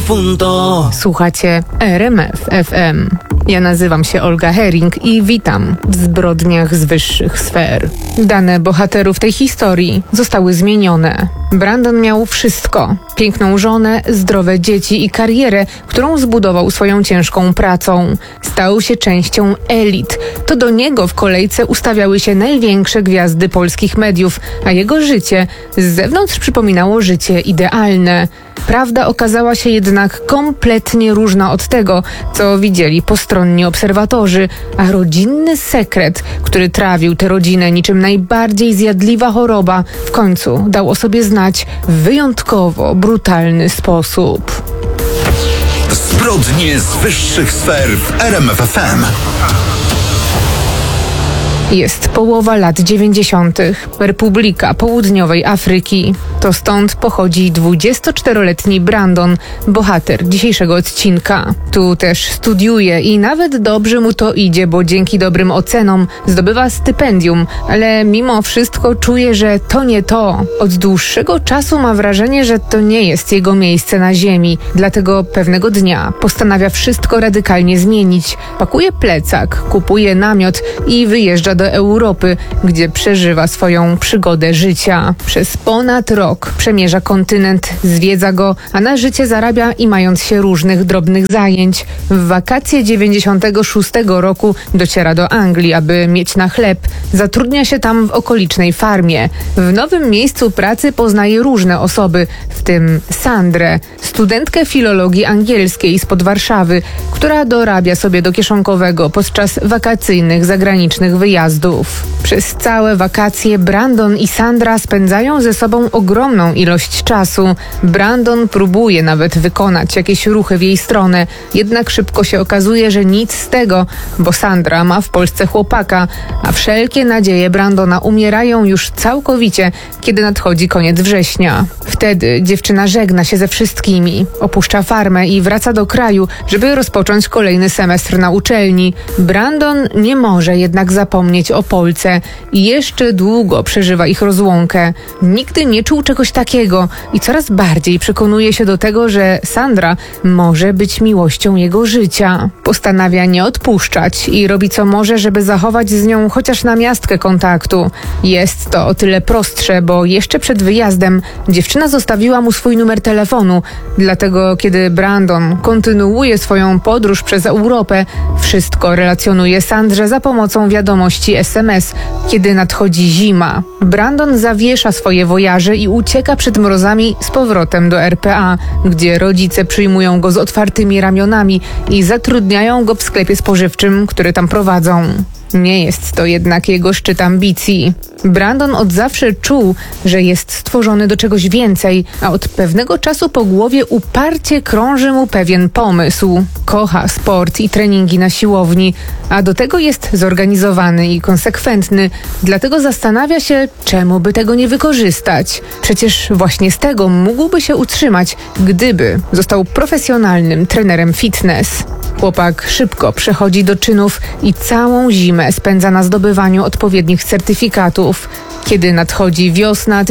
punto. Słuchacie RMF FM. Ja nazywam się Olga Hering i witam w zbrodniach z wyższych sfer. Dane bohaterów tej historii zostały zmienione. Brandon miał wszystko. Piękną żonę, zdrowe dzieci i karierę, którą zbudował swoją ciężką pracą. Stał się częścią elit. To do niego w kolejce ustawiały się największe gwiazdy polskich mediów, a jego życie z zewnątrz przypominało życie idealne. Prawda okazała się jednak kompletnie różna od tego, co widzieli postronni obserwatorzy, a rodzinny sekret, który trawił tę rodzinę niczym najbardziej zjadliwa choroba, w końcu dał o sobie znać w wyjątkowo brutalny sposób. Zbrodnie z wyższych sfer w RMF FM. Jest połowa lat 90. Republika Południowej Afryki. To stąd pochodzi 24-letni Brandon, bohater dzisiejszego odcinka. Tu też studiuje i nawet dobrze mu to idzie, bo dzięki dobrym ocenom zdobywa stypendium, ale mimo wszystko czuje, że to nie to. Od dłuższego czasu ma wrażenie, że to nie jest jego miejsce na ziemi, dlatego pewnego dnia postanawia wszystko radykalnie zmienić. Pakuje plecak, kupuje namiot i wyjeżdża do Europy, gdzie przeżywa swoją przygodę życia. Przez ponad rok przemierza kontynent, zwiedza go, a na życie zarabia i mając się różnych drobnych zajęć. W wakacje 96 roku dociera do Anglii, aby mieć na chleb. Zatrudnia się tam w okolicznej farmie. W nowym miejscu pracy poznaje różne osoby, w tym Sandrę, studentkę filologii angielskiej spod Warszawy, która dorabia sobie do kieszonkowego podczas wakacyjnych zagranicznych wyjazdów. Przez całe wakacje Brandon i Sandra spędzają ze sobą ogromną ilość czasu. Brandon próbuje nawet wykonać jakieś ruchy w jej stronę, jednak szybko się okazuje, że nic z tego, bo Sandra ma w Polsce chłopaka, a wszelkie nadzieje Brandona umierają już całkowicie, kiedy nadchodzi koniec września. Wtedy dziewczyna żegna się ze wszystkimi, opuszcza farmę i wraca do kraju, żeby rozpocząć kolejny semestr na uczelni. Brandon nie może jednak zapomnieć o Polce i jeszcze długo przeżywa ich rozłąkę. Nigdy nie czuł czegoś takiego i coraz bardziej przekonuje się do tego, że Sandra może być miłością jego życia. Postanawia nie odpuszczać i robi co może, żeby zachować z nią chociaż namiastkę kontaktu. Jest to o tyle prostsze, bo jeszcze przed wyjazdem dziewczyna zostawiła mu swój numer telefonu, dlatego kiedy Brandon kontynuuje swoją podróż przez Europę, wszystko relacjonuje Sandrze za pomocą wiadomości SMS, kiedy nadchodzi zima. Brandon zawiesza swoje wojaże i ucieka przed mrozami z powrotem do RPA, gdzie rodzice przyjmują go z otwartymi ramionami i zatrudniają go w sklepie spożywczym, który tam prowadzą. Nie jest to jednak jego szczyt ambicji. Brandon od zawsze czuł, że jest stworzony do czegoś więcej, a od pewnego czasu po głowie uparcie krąży mu pewien pomysł. Kocha sport i treningi na siłowni, a do tego jest zorganizowany i konsekwentny, dlatego zastanawia się, czemu by tego nie wykorzystać. Przecież właśnie z tego mógłby się utrzymać, gdyby został profesjonalnym trenerem fitness. Chłopak szybko przechodzi do czynów i całą zimę spędza na zdobywaniu odpowiednich certyfikatów. Kiedy nadchodzi wiosna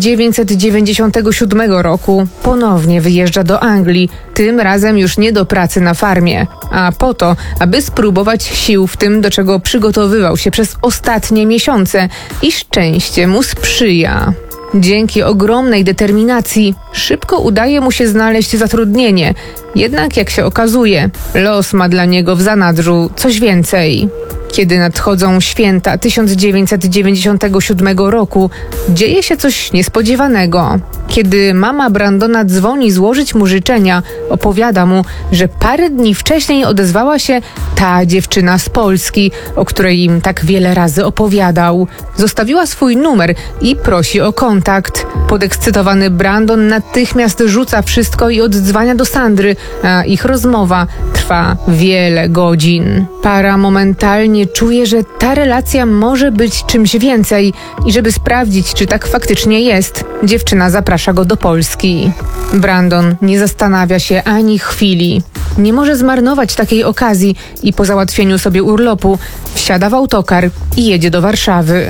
1997 roku, ponownie wyjeżdża do Anglii, tym razem już nie do pracy na farmie, a po to, aby spróbować sił w tym, do czego przygotowywał się przez ostatnie miesiące i szczęście mu sprzyja. Dzięki ogromnej determinacji szybko udaje mu się znaleźć zatrudnienie. Jednak jak się okazuje, los ma dla niego w zanadrzu coś więcej. Kiedy nadchodzą święta 1997 roku, dzieje się coś niespodziewanego. Kiedy mama Brandona dzwoni złożyć mu życzenia, opowiada mu, że parę dni wcześniej odezwała się ta dziewczyna z Polski, o której im tak wiele razy opowiadał. Zostawiła swój numer i prosi o kontakt. Podekscytowany Brandon natychmiast rzuca wszystko i oddzwania do Sandry, a ich rozmowa trwa wiele godzin. Para momentalnie czuje, że ta relacja może być czymś więcej i żeby sprawdzić, czy tak faktycznie jest, dziewczyna zaprasza go do Polski. Brandon nie zastanawia się ani chwili. Nie może zmarnować takiej okazji i po załatwieniu sobie urlopu wsiada w autokar i jedzie do Warszawy.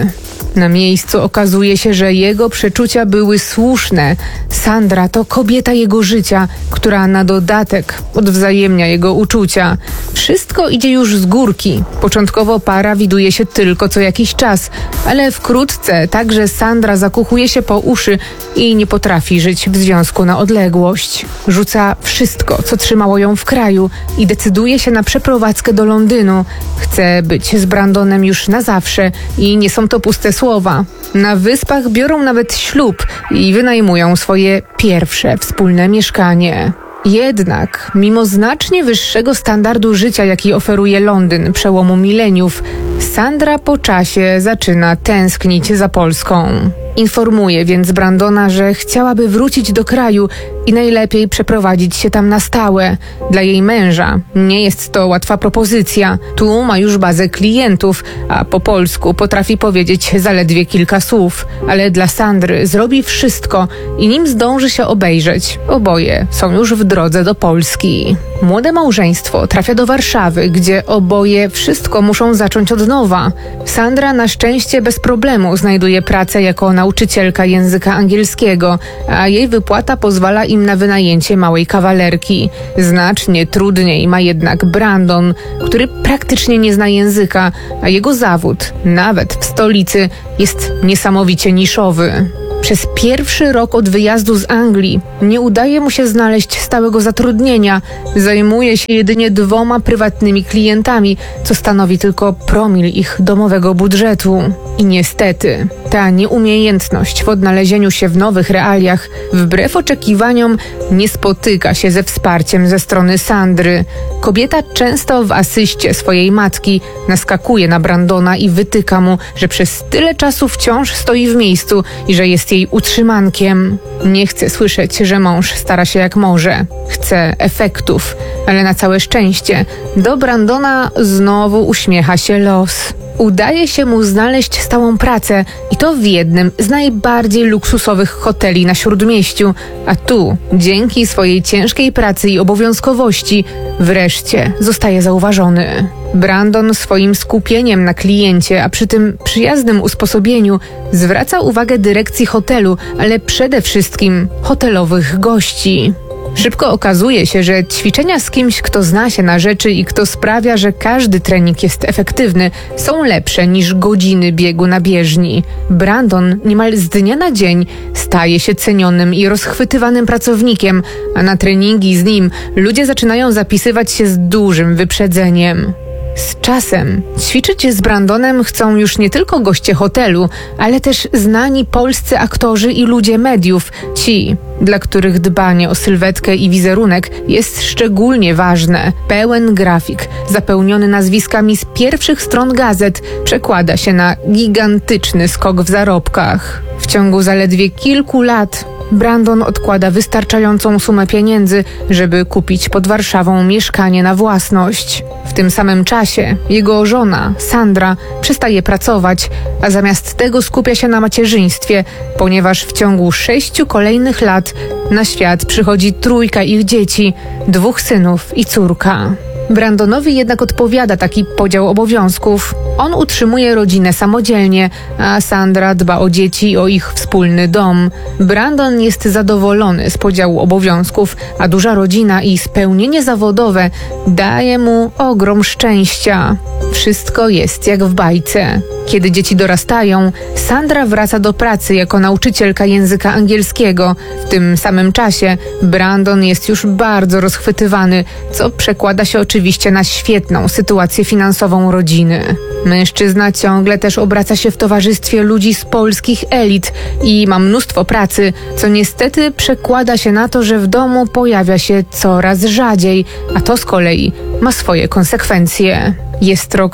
Na miejscu okazuje się, że jego przeczucia były słuszne. Sandra to kobieta jego życia, która na dodatek odwzajemnia jego uczucia. Wszystko idzie już z górki. Początkowo para widuje się tylko co jakiś czas, ale wkrótce także Sandra zakuchuje się po uszy i nie potrafi żyć w związku na odległość. Rzuca wszystko, co trzymało ją w kraju i decyduje się na przeprowadzkę do Londynu. Chce być z Brandonem już na zawsze i nie są to puste słowa. Na Wyspach biorą nawet ślub i wynajmują swoje pierwsze wspólne mieszkanie. Jednak, mimo znacznie wyższego standardu życia, jaki oferuje Londyn przełomu mileniów, Sandra po czasie zaczyna tęsknić za Polską. Informuje więc Brandona, że chciałaby wrócić do kraju i najlepiej przeprowadzić się tam na stałe. Dla jej męża nie jest to łatwa propozycja. Tu ma już bazę klientów, a po polsku potrafi powiedzieć zaledwie kilka słów. Ale dla Sandry zrobi wszystko i nim zdąży się obejrzeć, oboje są już w drodze do Polski. Młode małżeństwo trafia do Warszawy, gdzie oboje wszystko muszą zacząć od nowa. Sandra na szczęście bez problemu znajduje pracę jako nauczycielka języka angielskiego, a jej wypłata pozwala im na wynajęcie małej kawalerki. Znacznie trudniej ma jednak Brandon, który praktycznie nie zna języka, a jego zawód, nawet w stolicy, jest niesamowicie niszowy. Przez pierwszy rok od wyjazdu z Anglii nie udaje mu się znaleźć stałego zatrudnienia. Zajmuje się jedynie 2 prywatnymi klientami, co stanowi tylko promil ich domowego budżetu. I niestety, ta nieumiejętność w odnalezieniu się w nowych realiach, wbrew oczekiwaniom, nie spotyka się ze wsparciem ze strony Sandry. Kobieta często w asyście swojej matki naskakuje na Brandona i wytyka mu, że przez tyle czasu wciąż stoi w miejscu i że jest jej utrzymankiem. Nie chce słyszeć, że mąż stara się jak może. Chce efektów, ale na całe szczęście do Brandona znowu uśmiecha się los. Udaje się mu znaleźć stałą pracę i to w jednym z najbardziej luksusowych hoteli na Śródmieściu, a tu, dzięki swojej ciężkiej pracy i obowiązkowości, wreszcie zostaje zauważony. Brandon swoim skupieniem na kliencie, a przy tym przyjaznym usposobieniu zwraca uwagę dyrekcji hotelu, ale przede wszystkim hotelowych gości. Szybko okazuje się, że ćwiczenia z kimś, kto zna się na rzeczy i kto sprawia, że każdy trening jest efektywny, są lepsze niż godziny biegu na bieżni. Brandon niemal z dnia na dzień staje się cenionym i rozchwytywanym pracownikiem, a na treningi z nim ludzie zaczynają zapisywać się z dużym wyprzedzeniem. Z czasem ćwiczyć z Brandonem chcą już nie tylko goście hotelu, ale też znani polscy aktorzy i ludzie mediów, ci, dla których dbanie o sylwetkę i wizerunek jest szczególnie ważne. Pełen grafik, zapełniony nazwiskami z pierwszych stron gazet, przekłada się na gigantyczny skok w zarobkach. W ciągu zaledwie kilku lat Brandon odkłada wystarczającą sumę pieniędzy, żeby kupić pod Warszawą mieszkanie na własność. W tym samym czasie jego żona, Sandra, przestaje pracować, a zamiast tego skupia się na macierzyństwie, ponieważ w ciągu 6 kolejnych lat na świat przychodzi 3 ich dzieci, 2 synów i córka. Brandonowi jednak odpowiada taki podział obowiązków. On utrzymuje rodzinę samodzielnie, a Sandra dba o dzieci i o ich wspólny dom. Brandon jest zadowolony z podziału obowiązków, a duża rodzina i spełnienie zawodowe daje mu ogrom szczęścia. Wszystko jest jak w bajce. Kiedy dzieci dorastają, Sandra wraca do pracy jako nauczycielka języka angielskiego. W tym samym czasie Brandon jest już bardzo rozchwytywany, co przekłada się oczywiście na świetną sytuację finansową rodziny. Mężczyzna ciągle też obraca się w towarzystwie ludzi z polskich elit i ma mnóstwo pracy, co niestety przekłada się na to, że w domu pojawia się coraz rzadziej, a to z kolei ma swoje konsekwencje. Jest rok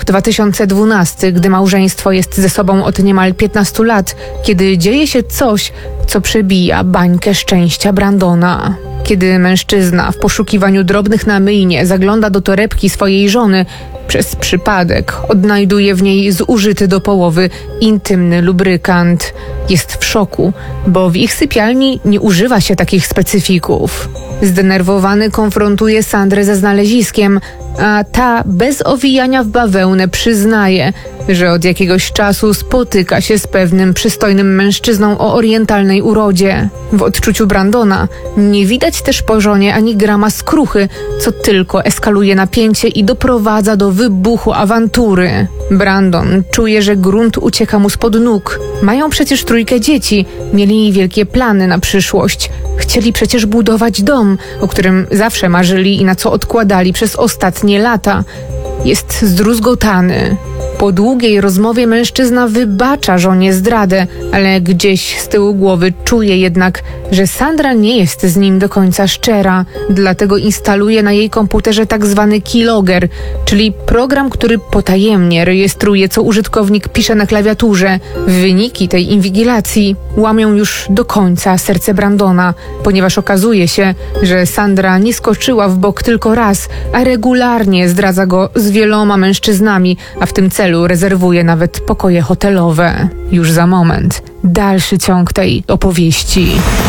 2012, gdy małżeństwo jest ze sobą od niemal 15 lat, kiedy dzieje się coś, co przebija bańkę szczęścia Brandona. Kiedy mężczyzna w poszukiwaniu drobnych na myjnie zagląda do torebki swojej żony, przez przypadek odnajduje w niej zużyty do połowy intymny lubrykant. Jest w szoku, bo w ich sypialni nie używa się takich specyfików. Zdenerwowany konfrontuje Sandrę ze znaleziskiem, a ta bez owijania w bawełnę przyznaje, że od jakiegoś czasu spotyka się z pewnym przystojnym mężczyzną o orientalnej urodzie. W odczuciu Brandona nie widać też po żonie ani grama skruchy, co tylko eskaluje napięcie i doprowadza do wybuchu awantury. Brandon czuje, że grunt ucieka mu spod nóg. Mają przecież 3 dzieci, mieli wielkie plany na przyszłość. Chcieli przecież budować dom, o którym zawsze marzyli i na co odkładali przez ostatnie lata. Jest zdruzgotany. Po długiej rozmowie mężczyzna wybacza żonie zdradę, ale gdzieś z tyłu głowy czuje jednak, że Sandra nie jest z nim do końca szczera. Dlatego instaluje na jej komputerze tak zwany keylogger, czyli program, który potajemnie rejestruje, co użytkownik pisze na klawiaturze. Wyniki tej inwigilacji łamią już do końca serce Brandona, ponieważ okazuje się, że Sandra nie skoczyła w bok tylko raz, a regularnie zdradza go z wieloma mężczyznami, a w tym celu rezerwuje nawet pokoje hotelowe. Już za moment dalszy ciąg tej opowieści.